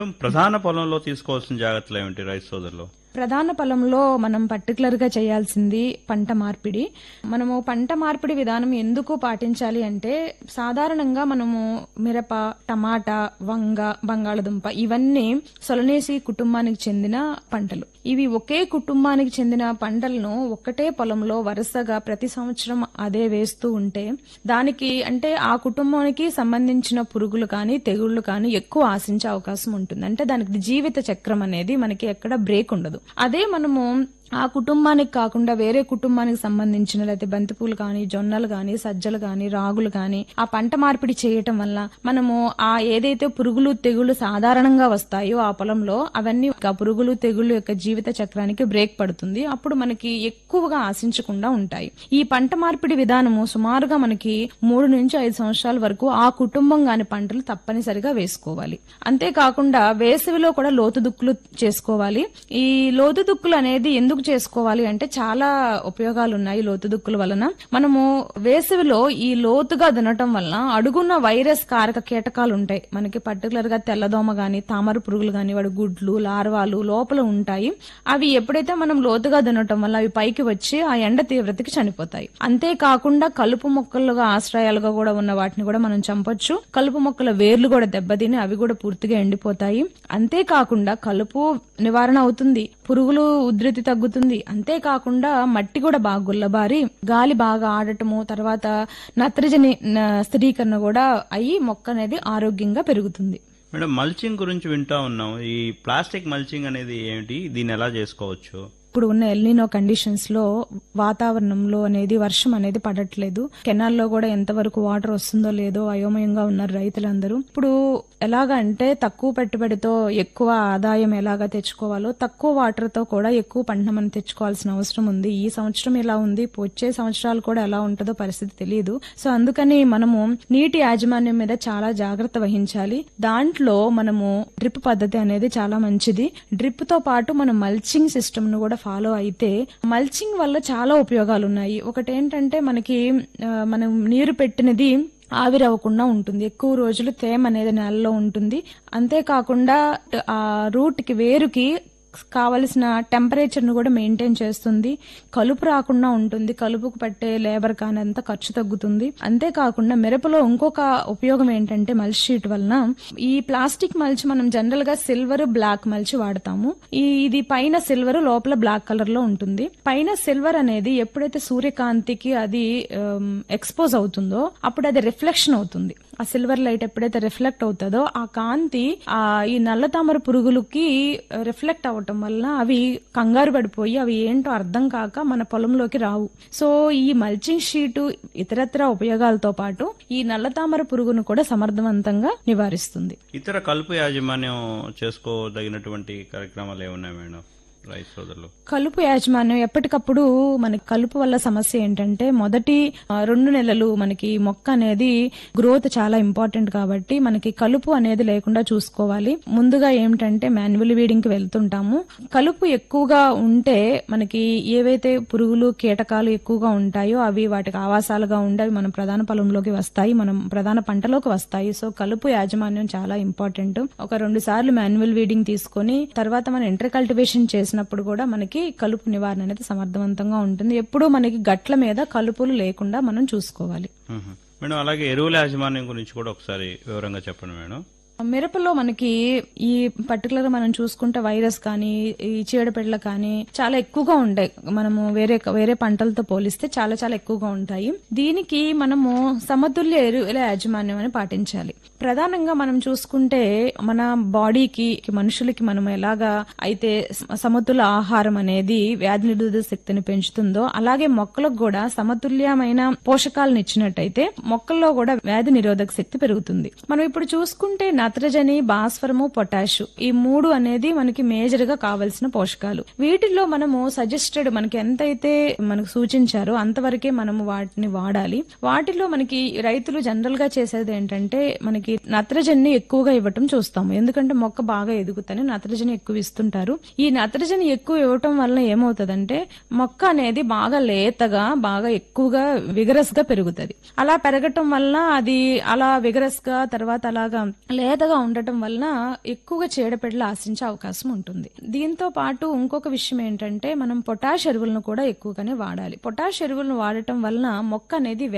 ప్రధాన పొలంలో తీసుకోవాల్సిన జాగ్రత్తలు ఏమిటి రైతు సోదరులు? ప్రధాన పొలంలో మనం పర్టికులర్ గా చేయాల్సింది పంట మార్పిడి. మనము పంట మార్పిడి విధానం ఎందుకు పాటించాలి అంటే, సాధారణంగా మనము మిరప, టమాటా, వంగ, బంగాళదుంప ఇవన్నీ సొలనేసి కుటుంబానికి చెందిన పంటలు. ఇవి ఒకే కుటుంబానికి చెందిన పంటలను ఒక్కటే పొలంలో వరుసగా ప్రతి సంవత్సరం అదే వేస్తూ ఉంటే దానికి అంటే ఆ కుటుంబానికి సంబంధించిన పురుగులు కానీ తెగుళ్లు కానీ ఎక్కువ ఆశించే అవకాశం ఉంటుంది. అంటే దానికి జీవిత చక్రం అనేది మనకి ఎక్కడ బ్రేక్ ఉండదు. అదే మనము ఆ కుటుంబానికి కాకుండా వేరే కుటుంబానికి సంబంధించిన లేకపోతే బంతిపూలు కానీ, జొన్నలు కానీ, సజ్జలు కానీ, రాగులు కానీ ఆ పంట మార్పిడి చేయటం వల్ల మనము ఆ ఏదైతే పురుగులు తెగుళ్లు సాధారణంగా వస్తాయో ఆ పొలంలో అవన్నీ ఆ పురుగులు తెగుళ్లు యొక్క జీవిత చక్రానికి బ్రేక్ పడుతుంది. అప్పుడు మనకి ఎక్కువగా ఆశించకుండా ఉంటాయి. ఈ పంట మార్పిడి విధానము సుమారుగా మనకి 3 నుంచి 5 సంవత్సరాల వరకు ఆ కుటుంబం గాని పంటలు తప్పనిసరిగా వేసుకోవాలి. అంతేకాకుండా వేసవిలో కూడా లోతు దుక్కులు చేసుకోవాలి. ఈ లోతు దుక్కులు అనేది ఎందుకు చేసుకోవాలి అంటే చాలా ఉపయోగాలు ఉన్నాయి లోతు దుక్కుల వలన. మనము వేసవిలో ఈ లోతుగా దున్నటం వలన అడుగున్న వైరస్ కారక కీటకాలు ఉంటాయి. మనకి పర్టికులర్ గా తెల్లదోమ గాని, తామర పురుగులు గాని, వాడి గుడ్లు, లార్వాలు లోపల ఉంటాయి. అవి ఎప్పుడైతే మనం లోతుగా దున్నటం వల్ల అవి పైకి వచ్చి ఆ ఎండ తీవ్రతకి చనిపోతాయి. అంతేకాకుండా కలుపు మొక్కలుగా ఆశ్రయాలుగా కూడా ఉన్న వాటిని కూడా మనం చంపొచ్చు. కలుపు మొక్కల వేర్లు కూడా దెబ్బతిని అవి కూడా పూర్తిగా ఎండిపోతాయి. అంతేకాకుండా కలుపు నివారణ అవుతుంది, పురుగులు ఉధృతి తగ్గుతుంది. అంతేకాకుండా మట్టి కూడా బాగా గుల్లబారి గాలి బాగా ఆడటము, తర్వాత నత్రజని స్థిరీకరణ కూడా అయ్యి మొక్క అనేది ఆరోగ్యంగా పెరుగుతుంది. మేడం, మల్చింగ్ గురించి వింటా ఉన్నాం. ఈ ప్లాస్టిక్ మల్చింగ్ అనేది ఏమిటి, దీన్ని ఎలా చేసుకోవచ్చు? ఇప్పుడు ఉన్న ఎల్నినో కండిషన్స్ లో వాతావరణంలో అనేది వర్షం అనేది పడట్లేదు. కెనాల్లో కూడా ఎంతవరకు వాటర్ వస్తుందో లేదో అయోమయంగా ఉన్నారు రైతులందరూ. ఇప్పుడు ఎలాగా అంటే తక్కువ పెట్టుబడితో ఎక్కువ ఆదాయం ఎలాగా తెచ్చుకోవాలో తక్కువ వాటర్ తో కూడా ఎక్కువ పంటను మనం తెచ్చుకోవాల్సిన అవసరం ఉంది. ఈ సంవత్సరం ఇలా ఉంది, వచ్చే సంవత్సరాలు కూడా ఎలా ఉంటుందో పరిస్థితి తెలియదు. సో అందుకని మనము నీటి యాజమాన్యం మీద చాలా జాగ్రత్త వహించాలి. దాంట్లో మనము డ్రిప్ పద్ధతి అనేది చాలా మంచిది. డ్రిప్ తో పాటు మనం మల్చింగ్ సిస్టమ్ ను కూడా ఫాలో అయితే మల్చింగ్ వల్ల చాలా ఉపయోగాలు ఉన్నాయి. ఒకటి ఏంటంటే మనకి మనం నీరు పెట్టినది ఆవిరవ్వకుండా ఉంటుంది, ఎక్కువ రోజులు తేమ అనేది నేలలో ఉంటుంది. అంతేకాకుండా ఆ రూట్ కి వేరుకి కావలసిన టెంపరేచర్ ను కూడా మెయింటైన్ చేస్తుంది. కలుపు రాకుండా ఉంటుంది, కలుపుకు పట్టే లేబర్ కానీ అంత ఖర్చు తగ్గుతుంది. అంతేకాకుండా మిరపలో ఇంకొక ఉపయోగం ఏంటంటే మల్చ్ షీట్ వలన ఈ ప్లాస్టిక్ మల్చ్ మనం జనరల్ గా సిల్వర్ బ్లాక్ మల్చ్ వాడతాము. ఇది పైన సిల్వర్ లోపల బ్లాక్ కలర్ లో ఉంటుంది. పైన సిల్వర్ అనేది ఎప్పుడైతే సూర్యకాంతికి అది ఎక్స్పోజ్ అవుతుందో అప్పుడు అది రిఫ్లెక్షన్ అవుతుంది. ఆ సిల్వర్ లైట్ ఎప్పుడైతే రిఫ్లెక్ట్ అవుతుందో ఆ కాంతి ఈ నల్ల తామర పురుగులకి రిఫ్లెక్ట్ అవటం వల్ల అవి కంగారు పడిపోయి అవి ఏంటో అర్థం కాక మన పొలంలోకి రావు. సో ఈ మల్చింగ్ షీటు ఇతరత్ర ఉపయోగాలతో పాటు ఈ నల్ల తామర పురుగును కూడా సమర్థవంతంగా నివారిస్తుంది. ఇతర కలుపు యాజమాన్యం చేసుకోదగినటువంటి కార్యక్రమాలు ఏమున్నాయి మేడం రైతు సోదరులు? కలుపు యాజమాన్యం ఎప్పటికప్పుడు మనకి కలుపు వల్ల సమస్య ఏంటంటే మొదటి 2 నెలలు మనకి మొక్క అనేది గ్రోత్ చాలా ఇంపార్టెంట్ కాబట్టి మనకి కలుపు అనేది లేకుండా చూసుకోవాలి. ముందుగా ఏమిటంటే మాన్యువల్ వీడింగ్ కి వెళ్తుంటాము. కలుపు ఎక్కువగా ఉంటే మనకి ఏవైతే పురుగులు కీటకాలు ఎక్కువగా ఉంటాయో అవి వాటికి ఆవాసాలుగా ఉండి అవి మన ప్రధాన పొలంలోకి వస్తాయి, మనం ప్రధాన పంటలోకి వస్తాయి. సో కలుపు యాజమాన్యం చాలా ఇంపార్టెంట్. ఒక 2 సార్లు మాన్యువల్ వీడింగ్ తీసుకొని తర్వాత మనం ఇంటర్ కల్టివేషన్ చేసినప్పుడు కూడా మనకి కలుపు నివారణ అనేది సమర్థవంతంగా ఉంటుంది. ఎప్పుడూ మనకి గట్ల మీద కలుపులు లేకుండా మనం చూసుకోవాలి. మేడం, అలాగే ఎరువుల యాజమాన్యం గురించి కూడా ఒకసారి వివరంగా చెప్పండి మేడం. మిరపలో మనకి ఈ పర్టికులర్ మనం చూసుకుంటే వైరస్ కానీ ఈ చీడపీడలు కానీ చాలా ఎక్కువగా ఉంటాయి. మనము వేరే పంటలతో పోలిస్తే చాలా చాలా ఎక్కువగా ఉంటాయి. దీనికి మనము సమతుల్య ఎరువుల యాజమాన్యం అని పాటించాలి. ప్రధానంగా మనం చూసుకుంటే మన బాడీకి మనుషులకి మనం ఎలాగా అయితే సమతుల ఆహారం అనేది వ్యాధి నిరోధక శక్తిని పెంచుతుందో అలాగే మొక్కలకు కూడా సమతుల్యమైన పోషకాలను ఇచ్చినట్టయితే మొక్కల్లో కూడా వ్యాధి నిరోధక శక్తి పెరుగుతుంది. మనం ఇప్పుడు చూసుకుంటే నత్రజని, భాస్వరము, పొటాషు ఈ 3 అనేది మనకి మేజర్ గా కావలసిన పోషకాలు. వీటిల్లో మనము సజెస్టెడ్ మనకి ఎంతైతే మనకు సూచించారో అంతవరకే మనము వాటిని వాడాలి. వాటిలో మనకి రైతులు జనరల్ గా చేసేది ఏంటంటే మనకి నత్రజని ఎక్కువగా ఇవ్వటం చూస్తాము. ఎందుకంటే మొక్క బాగా ఎదుగుతని నత్రజని ఎక్కువ ఇస్తుంటారు. ఈ నత్రజని ఎక్కువ ఇవ్వటం వల్ల ఏమవుతుందంటే మొక్క అనేది బాగా లేతగా బాగా ఎక్కువగా విగరస్ గా పెరుగుతుంది. అలా పెరగటం వల్ల అది అలా విగరస్ గా తర్వాత అలాగా లేత తేమతగా ఉండటం వలన ఎక్కువగా చీడపీడలు ఆశించే అవకాశం ఉంటుంది. దీంతో పాటు ఇంకొక విషయం ఏంటంటే మనం పొటాష్ ఎరువులను కూడా ఎక్కువగానే వాడాలి. పొటాష్ ఎరువులను వాడటం వలన మొక్క అనేది